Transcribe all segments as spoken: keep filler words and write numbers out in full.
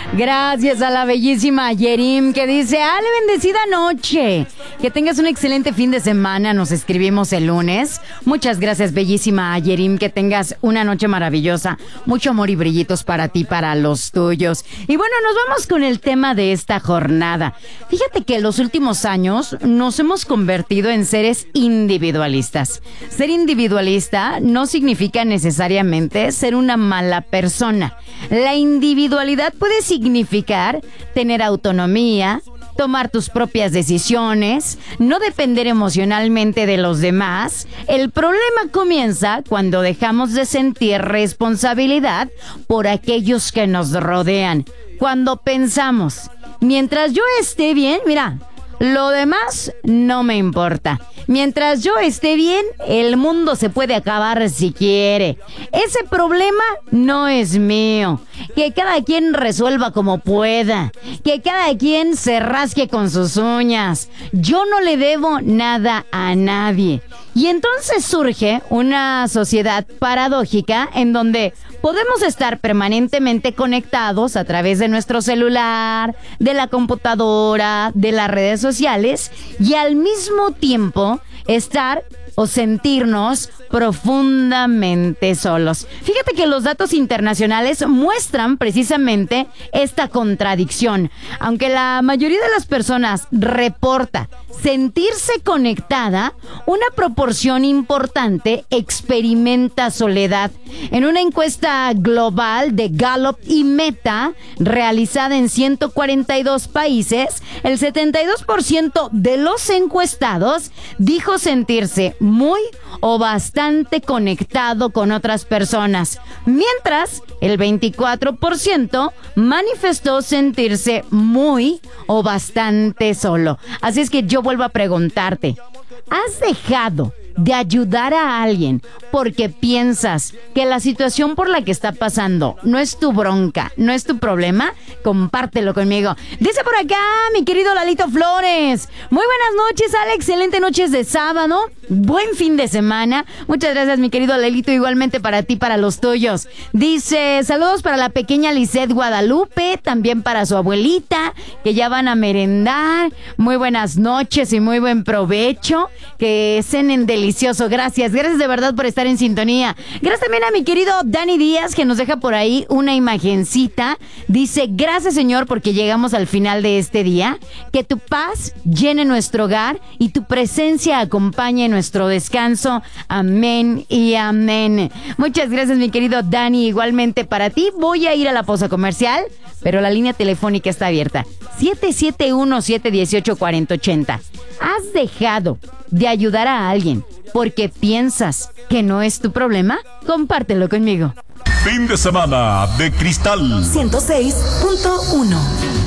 Gracias a la bellísima Yerim que dice, Ale, bendecida noche. Que tengas un excelente fin de semana. Nos escribimos el lunes. Muchas gracias, bellísima Yerim. Que tengas una noche maravillosa. Mucho amor y brillitos para ti, para los tuyos. Y bueno, nos vamos con el tema de esta jornada. Fíjate que en los últimos años nos hemos convertido en seres individualistas. Ser individualista no significa necesariamente ser una mala persona. La individualidad puede significar tener autonomía, tomar tus propias decisiones, no depender emocionalmente de los demás. El problema comienza cuando dejamos de sentir responsabilidad por aquellos que nos rodean. Cuando pensamos, mientras yo esté bien, mira, lo demás no me importa. Mientras yo esté bien, el mundo se puede acabar si quiere. Ese problema no es mío. Que cada quien resuelva como pueda. Que cada quien se rasque con sus uñas. Yo no le debo nada a nadie. Y entonces surge una sociedad paradójica en donde podemos estar permanentemente conectados a través de nuestro celular, de la computadora, de las redes sociales y al mismo tiempo estar o sentirnos profundamente solos. Fíjate que los datos internacionales muestran precisamente esta contradicción. Aunque la mayoría de las personas reporta sentirse conectada, una proporción importante experimenta soledad. En una encuesta global de Gallup y Meta, realizada en ciento cuarenta y dos países, el setenta y dos por ciento de los encuestados dijo sentirse muy o bastante conectado con otras personas, mientras el veinticuatro por ciento manifestó sentirse muy o bastante solo. Así es que yo vuelvo a preguntarte, ¿has dejado de ayudar a alguien porque piensas que la situación por la que está pasando no es tu bronca, no es tu problema? Compártelo conmigo. Dice por acá mi querido Lalito Flores, muy buenas noches, Ale, excelente noches de sábado, buen fin de semana. Muchas gracias, mi querido Lalito, igualmente para ti, para los tuyos. Dice, saludos para la pequeña Lisette Guadalupe, también para su abuelita, que ya van a merendar. Muy buenas noches y muy buen provecho, que cenen delicioso. Delicioso, gracias, gracias de verdad por estar en sintonía. Gracias también a mi querido Dani Díaz, que nos deja por ahí una imagencita. Dice, gracias Señor porque llegamos al final de este día. Que tu paz llene nuestro hogar y tu presencia acompañe nuestro descanso. Amén y amén. Muchas gracias, mi querido Dani, igualmente para ti. Voy a ir a la pausa comercial, pero la línea telefónica está abierta. siete siete uno, siete uno ocho, cuatro cero ocho cero. ¿Has dejado de ayudar a alguien porque piensas que no es tu problema? Compártelo conmigo. Fin de semana de Cristal ciento seis punto uno.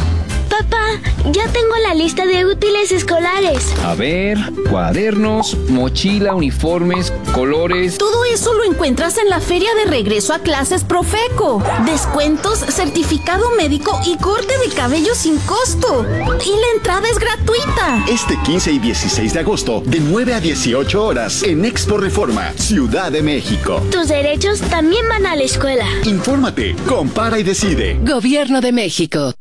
Papá, ya tengo la lista de útiles escolares. A ver, cuadernos, mochila, uniformes, colores. Todo eso lo encuentras en la feria de regreso a clases Profeco. Descuentos, certificado médico y corte de cabello sin costo. Y la entrada es gratuita. Este quince y dieciséis de agosto, de nueve a dieciocho horas, en Expo Reforma, Ciudad de México. Tus derechos también van a la escuela. Infórmate, compara y decide. Gobierno de México.